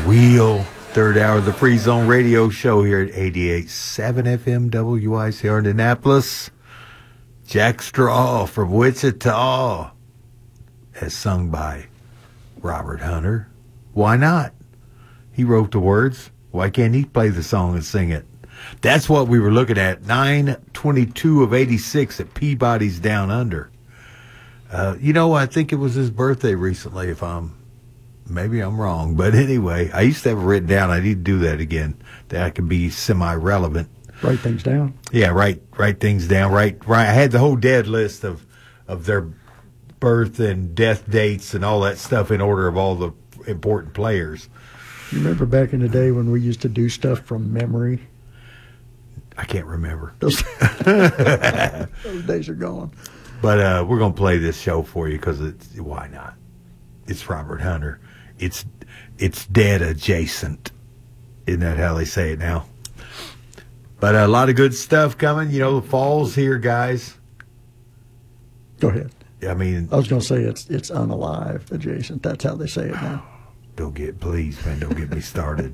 Wheel, third hour of the Free Zone Radio Show here at 88.7 FM WICR in Indianapolis. Jack Straw from Wichita, as sung by Robert Hunter. Why not? He wrote the words. Why can't he play the song and sing it? That's what we were looking at. 9/22 of 86 at Peabody's Down Under. I think it was his birthday recently, maybe I'm wrong. But anyway, I used to have it written down. I need to do that again. That can be semi-relevant. Write things down. Yeah, write things down. Right. I had the whole dead list of their birth and death dates and all that stuff in order of all the important players. You remember back in the day when we used to do stuff from memory? I can't remember. Those days are gone. But we're going to play this show for you because why not? It's Robert Hunter. It's dead adjacent. Isn't that how they say it now? But a lot of good stuff coming. The fall's here, guys. Go ahead. I mean, I was going to say it's unalive adjacent. That's how they say it now. Please, man, don't get me started.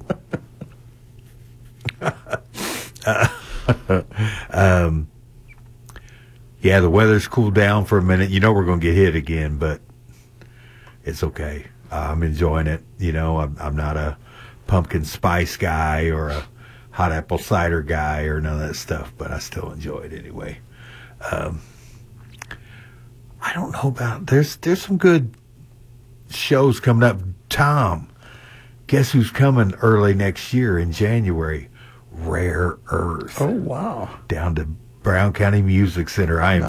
Yeah, the weather's cooled down for a minute. We're going to get hit again, but it's okay. I'm enjoying it. I'm not a pumpkin spice guy or a hot apple cider guy or none of that stuff, but I still enjoy it anyway. I don't know about, there's some good shows coming up. Tom, guess who's coming early next year in January? Rare Earth. Oh, wow. Down to Brown County Music Center. I am